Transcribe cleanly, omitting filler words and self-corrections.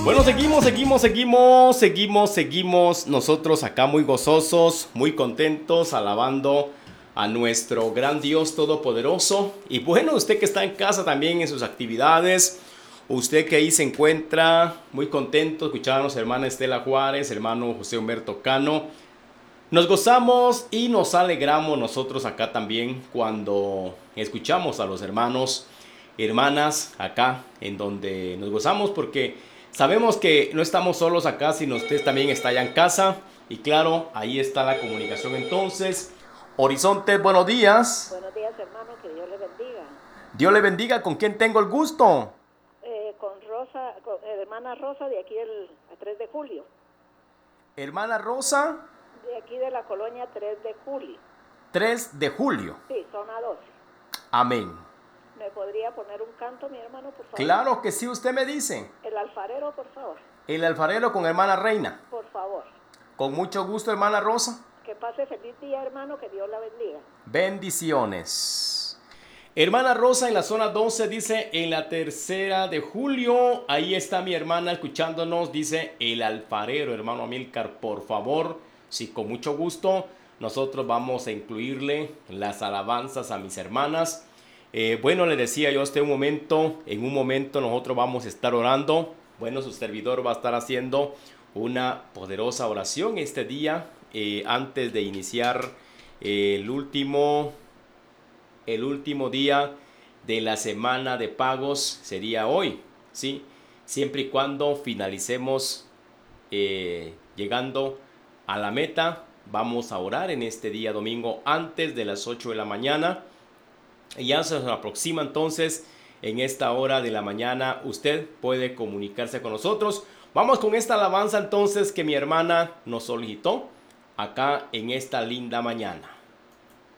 Bueno, seguimos nosotros acá muy gozosos, muy contentos, alabando a nuestro gran Dios Todopoderoso. Y bueno, usted que está en casa también en sus actividades, usted que ahí se encuentra muy contento, escuchándonos, hermana Estela Juárez, hermano José Humberto Cano. Nos gozamos y nos alegramos nosotros acá también cuando escuchamos a los hermanos, hermanas acá, en donde nos gozamos porque sabemos que no estamos solos acá, sino usted también está allá en casa. Y claro, ahí está la comunicación entonces. Horizonte, buenos días. Buenos días, hermano, que Dios le bendiga. Dios le bendiga, ¿con quién tengo el gusto? Con Rosa, hermana Rosa de aquí del 3 de julio. Hermana Rosa. De aquí de la colonia 3 de julio. 3 de julio. Sí, zona 12. Amén. ¿Me podría poner un canto, mi hermano, por favor? Claro que sí, usted me dice. El alfarero, por favor. El alfarero con hermana Reina. Por favor. Con mucho gusto, hermana Rosa. Que pase feliz día, hermano, que Dios la bendiga. Bendiciones. Hermana Rosa en la zona 12 dice en la 3 de julio. Ahí está mi hermana escuchándonos. Dice el alfarero, hermano Amílcar, por favor. Sí, con mucho gusto. Nosotros vamos a incluirle las alabanzas a mis hermanas. Bueno, le decía yo en un momento nosotros vamos a estar orando. Bueno, su servidor va a estar haciendo una poderosa oración este día. Antes de iniciar el último día de la semana de pagos sería hoy, ¿sí? Siempre y cuando finalicemos llegando a la meta, vamos a orar en este día domingo antes de las 8 de la mañana. Y ya se nos aproxima entonces en esta hora de la mañana. Usted puede comunicarse con nosotros. Vamos con esta alabanza entonces que mi hermana nos solicitó acá en esta linda mañana.